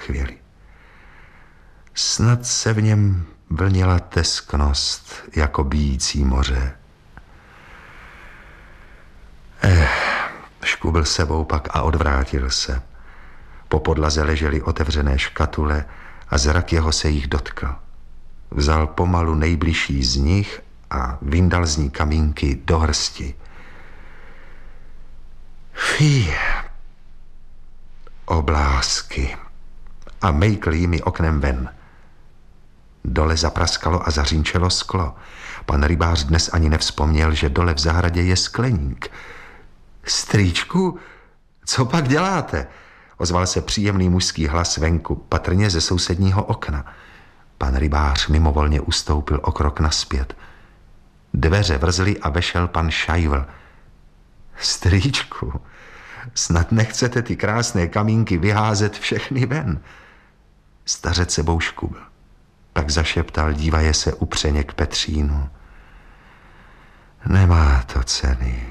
chvěli. Snad se v něm vlnila tesknost jako bijící moře. Škubl sebou pak a odvrátil se. Po podlaze ležely otevřené škatule a zrak jeho se jich dotkl. Vzal pomalu nejbližší z nich a vyndal z ní kamínky do hrsti. Fí, oblásky. A mejkl jimi oknem ven. Dole zapraskalo a zařínčelo sklo. Pan rybář dnes ani nevzpomněl, že dole v zahradě je skleník. Strýčku, co pak děláte? Ozval se příjemný mužský hlas venku, patrně ze sousedního okna. Pan rybář mimovolně ustoupil o krok nazpět. Dveře vrzly a vešel pan Šajvl. Strýčku, snad nechcete ty krásné kamínky vyházet všechny ven? Stařec sebou škubl. Pak zašeptal, dívaje se upřeně k Petřínu. Nemá to ceny.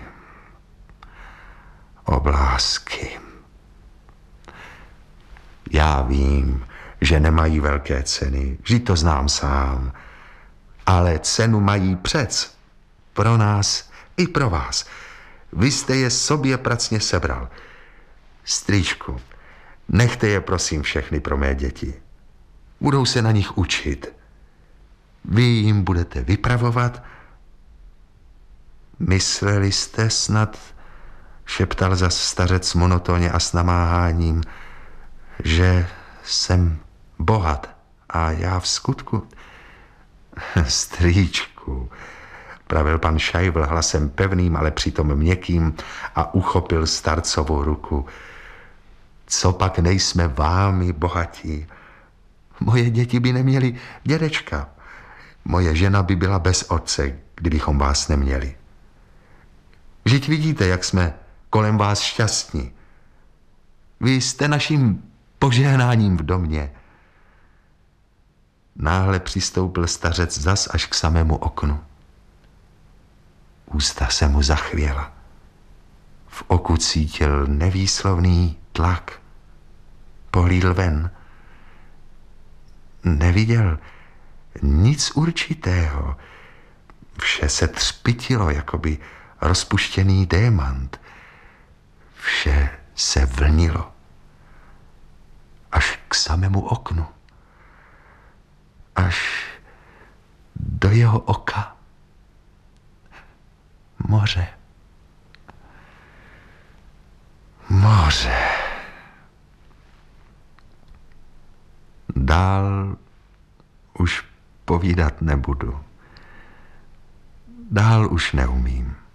Oblásky. Já vím, že nemají velké ceny, vždyť to znám sám. Ale cenu mají přec. Pro nás i pro vás. Vy jste je sobě pracně sebral. Strýčku, nechte je prosím všechny pro mé děti. Budou se na nich učit. Vy jim budete vypravovat. Mysleli jste snad, šeptal zas stařec monotónně a s namáháním, že jsem bohat a já v skutku. Strýčku, pravil pan Šajvl hlasem pevným, ale přitom měkkým a uchopil starcovou ruku. Co pak nejsme vámi bohatí? Moje děti by neměly dědečka. Moje žena by byla bez otce, kdybychom vás neměli. Vždyť vidíte, jak jsme kolem vás šťastní. Vy jste naším požehnáním v domě. Náhle přistoupil stařec zas až k samému oknu. Ústa se mu zachvěla. V oku cítil nevýslovný tlak. Pohlídl ven. Neviděl nic určitého. Vše se třpytilo, jakoby rozpuštěný démant. Vše se vlnilo. Až k samému oknu. Až do jeho oka. Moře. Moře. Dál už povídat nebudu. Dál už neumím.